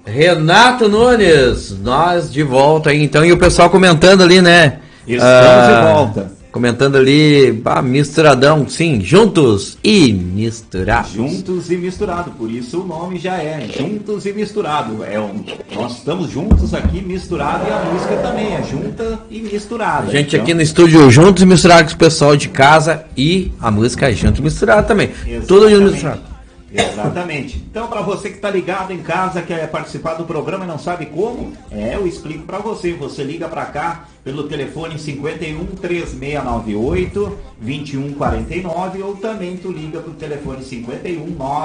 Renato Nunes, nós de volta aí então, e o pessoal comentando ali, né? Estamos de volta. Comentando ali, misturadão, sim, juntos e misturados. Juntos e misturado, por isso o nome já é Juntos e Misturado. Nós estamos juntos aqui, misturado, e a música também é junta e misturada. A gente então, aqui no estúdio juntos e misturado com o pessoal de casa, e a música é junto e misturado também. Exatamente. Tudo junto e misturado. Exatamente. Então, para você que está ligado em casa, quer participar do programa e não sabe como, eu explico para você. Você liga para cá pelo telefone 51 3698 2149, ou também tu liga pro telefone 51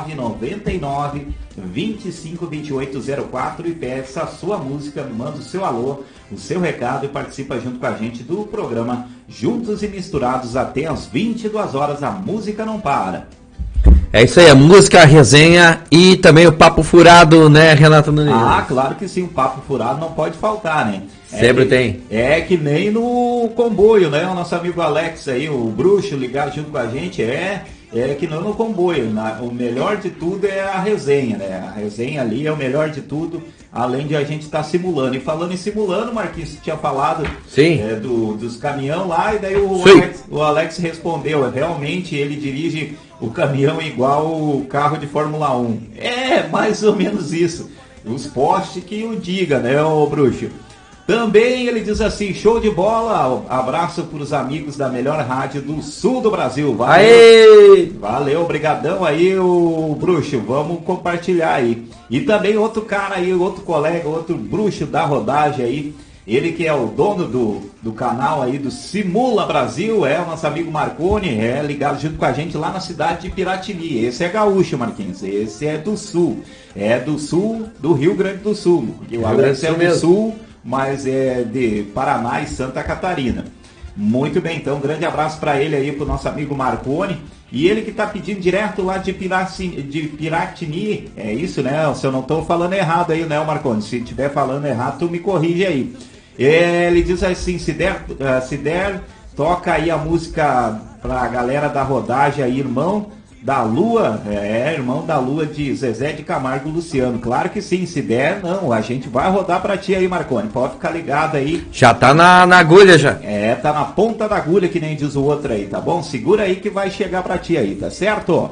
999 25 2804 e peça a sua música, manda o seu alô, o seu recado e participa junto com a gente do programa Juntos e Misturados até às 22 horas. A música não para. É isso aí, a música, a resenha e também o papo furado, né, Renato Nunes? Ah, claro que sim, o papo furado não pode faltar, né? Sempre tem. É que nem no comboio, né? O nosso amigo Alex aí, o bruxo, ligado junto com a gente, é que não no comboio. O melhor de tudo é a resenha, né? A resenha ali é o melhor de tudo, além de a gente estar simulando. E falando em simulando, Marquinhos tinha falado dos caminhão lá, e daí o Alex respondeu, realmente ele dirige o caminhão igual o carro de Fórmula 1. É, mais ou menos isso. Os postes que o diga, né, ô bruxo? Também ele diz assim, show de bola, abraço para os amigos da melhor rádio do sul do Brasil. Valeu, aê! Valeu, brigadão aí, o bruxo, vamos compartilhar aí. E também outro cara aí, outro colega, outro bruxo da rodagem aí, ele que é o dono do canal aí do Simula Brasil, o nosso amigo Marconi, ligado junto com a gente lá na cidade de Piratini. Esse é gaúcho, Marquinhos, esse é do sul do Rio Grande do Sul, porque o Alex é do sul, mas é de Paraná e Santa Catarina. Muito bem, então um grande abraço para ele aí, pro nosso amigo Marconi. E ele que está pedindo direto lá de Piratini, é isso, né? Se eu não estou falando errado aí, né, Marconi? Se estiver falando errado, tu me corrige aí. Ele diz assim, se der, toca aí a música pra galera da rodagem aí, irmão da Lua, irmão da Lua de Zezé de Camargo Luciano. Claro que sim, se der, não, a gente vai rodar pra ti aí, Marconi, pode ficar ligado aí. Já tá na agulha já. Tá na ponta da agulha, que nem diz o outro aí, tá bom? Segura aí que vai chegar pra ti aí, tá certo?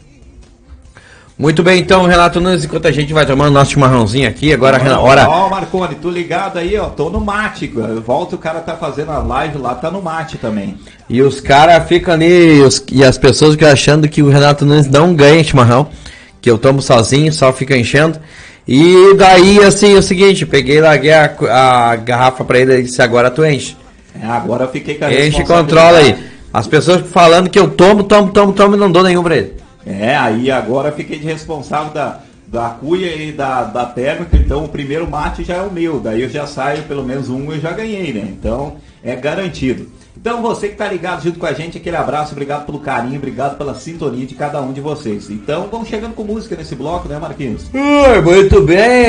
Muito bem, então, Renato Nunes, enquanto a gente vai tomando nosso chimarrãozinho aqui, agora a hora... Ó, Marconi, tu ligado aí, ó, tô no mate, volta, o cara tá fazendo a live lá, tá no mate também. E os caras ficam ali, e as pessoas ficam achando que o Renato Nunes não ganha chimarrão, que eu tomo sozinho, só fica enchendo. E daí, assim, é o seguinte, peguei, larguei a garrafa pra ele e disse, agora tu enche. Agora eu fiquei com a enche e controla aí. As pessoas falando que eu tomo e não dou nenhum pra ele. Aí agora fiquei de responsável da cuia e da térmica, então o primeiro mate já é o meu, daí eu já saio, pelo menos um eu já ganhei, né? Então é garantido. Então você que tá ligado junto com a gente, aquele abraço, obrigado pelo carinho, obrigado pela sintonia de cada um de vocês. Então vamos chegando com música nesse bloco, né, Marquinhos? Muito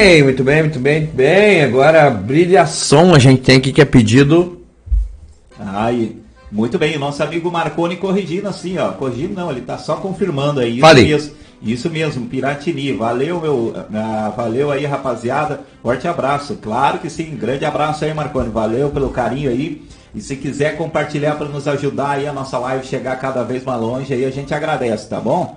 bem. Agora brilha som, a gente tem aqui que é pedido. Muito bem, o nosso amigo Marconi corrigindo assim, ó. Corrigindo não, ele tá só confirmando aí. Isso mesmo, Piratini. Valeu, valeu aí, rapaziada. Forte abraço. Claro que sim, grande abraço aí, Marconi. Valeu pelo carinho aí. E se quiser compartilhar para nos ajudar aí a nossa live chegar cada vez mais longe, aí a gente agradece, tá bom?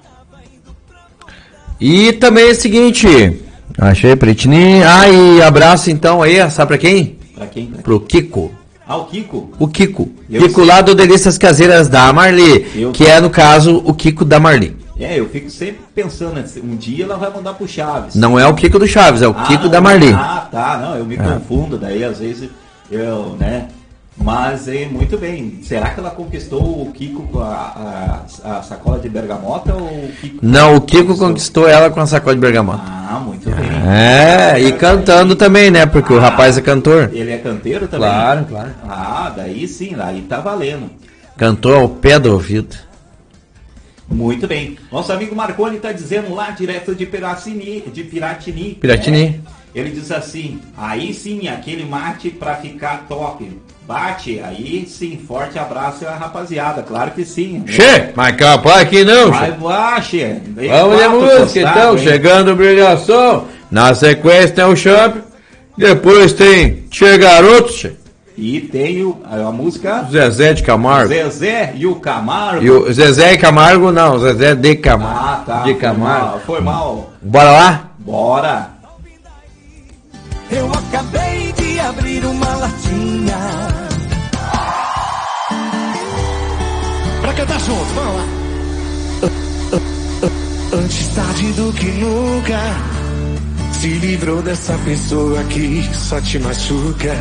E também é o seguinte, achei, Piratini. E abraço então aí, sabe pra quem? Pra quem? Pro Kiko. O Kiko? O Kiko. Kiko lá do Delícias Caseiras da Marli, que é, no caso, o Kiko da Marli. Eu fico sempre pensando, um dia ela vai mandar pro Chaves. Não é o Kiko do Chaves, é o Kiko da Marli. Eu me confundo, daí às vezes né? Mas, muito bem. Será que ela conquistou o Kiko com a sacola de bergamota ou o Kiko? Não, o Kiko conquistou ela com a sacola de bergamota. Muito bem. E cantando também, né? Porque o rapaz é cantor. Ele é canteiro também? Claro. Daí sim, aí tá valendo. Cantou ao pé do ouvido. Muito bem. Nosso amigo Marconi tá dizendo lá, direto de Piratini. Ele diz assim, aí sim, aquele mate pra ficar top. Bate, aí sim, forte abraço a rapaziada, claro que sim. Mas capaz que não, Vai, Che. Vamos de música então, chegando obrigação. Na sequência tem o Champ. Depois tem Tchê Garoto, tchê. E tem a música Zezé de Camargo. Zezé e o Camargo. E o Zezé e Camargo não, Zezé de Camargo. Ah, tá. De Camargo. Foi mal. Bora lá? Bora. Eu acabei de abrir uma latinha pra cantar junto, vamos lá. Antes tarde do que nunca, se livrou dessa pessoa que só te machuca.